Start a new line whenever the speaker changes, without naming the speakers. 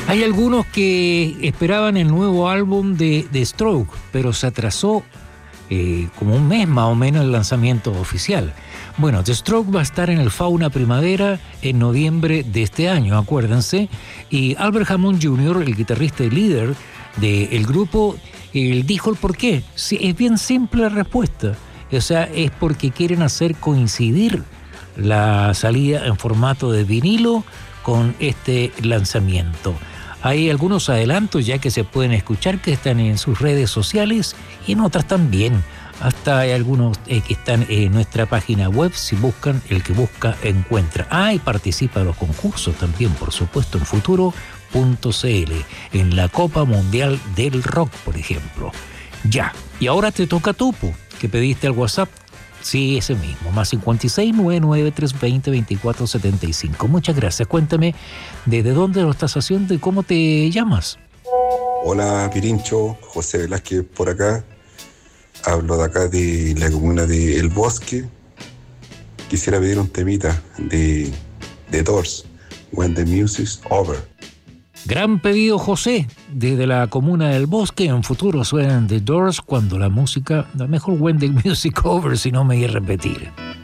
Hay algunos que esperaban el nuevo álbum de Stroke, pero se atrasó como un mes más o menos el lanzamiento oficial. Bueno, The Stroke va a estar en el Fauna Primavera en noviembre de este año, acuérdense. Y Albert Hammond Jr., el guitarrista y líder del grupo, él dijo el por qué. Sí, es bien simple la respuesta. O sea, es porque quieren hacer coincidir la salida en formato de vinilo con este lanzamiento. Hay algunos adelantos ya que se pueden escuchar que están en sus redes sociales y en otras también. Hasta hay algunos que están en nuestra página web. Si buscan, el que busca encuentra. Y participa de los concursos también, por supuesto, en futuro.cl, en la Copa Mundial del Rock, por ejemplo. Ya, y ahora te toca tú, que pediste al WhatsApp. Sí, ese mismo, más 56 99 320 2475. Muchas gracias. Cuéntame desde dónde lo estás haciendo y cómo te llamas.
Hola, Pirincho, José Velázquez por acá. Hablo de acá de la comuna de El Bosque. Quisiera pedir un temita de Doors, When the Music's Over.
Gran pedido, José, desde la comuna del Bosque. En futuro suenan The Doors cuando la música, mejor When the Music Over, si no me voy a repetir.